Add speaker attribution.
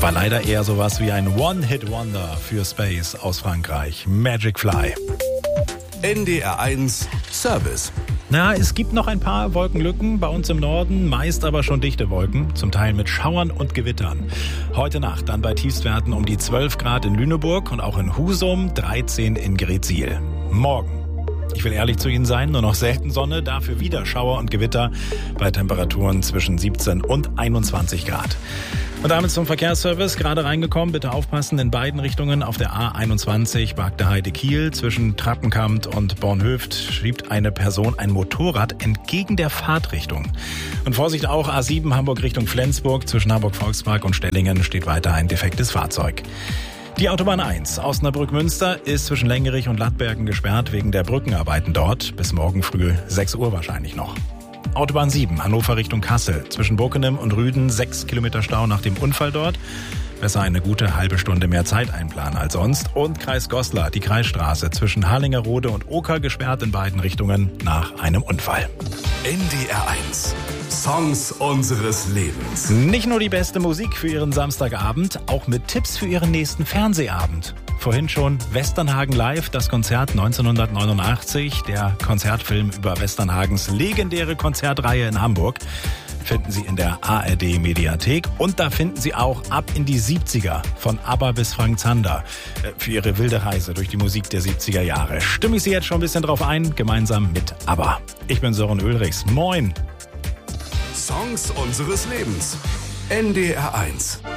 Speaker 1: War leider eher sowas wie ein One-Hit-Wonder für Space aus Frankreich. Magic Fly.
Speaker 2: NDR1 Service.
Speaker 1: Na, es gibt noch ein paar Wolkenlücken bei uns im Norden, meist aber schon dichte Wolken, zum Teil mit Schauern und Gewittern. Heute Nacht dann bei Tiefstwerten um die 12 Grad in Lüneburg und auch in Husum, 13 in Greetsiel. Morgen. Ich will ehrlich zu Ihnen sein, nur noch selten Sonne, dafür wieder Schauer und Gewitter bei Temperaturen zwischen 17 und 21 Grad. Und damit zum Verkehrsservice, gerade reingekommen, bitte aufpassen, in beiden Richtungen auf der A21 Bagde-Heide-Kiel zwischen Trappenkamp und Bornhöft schiebt eine Person ein Motorrad entgegen der Fahrtrichtung. Und Vorsicht auch, A7 Hamburg Richtung Flensburg zwischen Hamburg-Volkspark und Stellingen steht weiter ein defektes Fahrzeug. Die Autobahn 1 Osnabrück-Münster ist zwischen Längerich und Lattbergen gesperrt wegen der Brückenarbeiten dort. Bis morgen früh 6 Uhr wahrscheinlich noch. Autobahn 7 Hannover Richtung Kassel. Zwischen Bockenem und Rüden 6 Kilometer Stau nach dem Unfall dort. Besser eine gute halbe Stunde mehr Zeit einplanen als sonst. Und Kreis Goslar, die Kreisstraße zwischen Harlingerode und Oker gesperrt in beiden Richtungen nach einem Unfall.
Speaker 2: NDR1 Songs unseres Lebens.
Speaker 1: Nicht nur die beste Musik für Ihren Samstagabend, auch mit Tipps für Ihren nächsten Fernsehabend. Vorhin schon Westernhagen Live, das Konzert 1989, der Konzertfilm über Westernhagens legendäre Konzertreihe in Hamburg. Finden Sie in der ARD-Mediathek. Und da finden Sie auch Ab in die 70er von ABBA bis Frank Zander für Ihre wilde Reise durch die Musik der 70er Jahre. Stimme ich Sie jetzt schon ein bisschen drauf ein, gemeinsam mit ABBA. Ich bin Sören Ulrichs. Moin!
Speaker 2: Songs unseres Lebens. NDR1.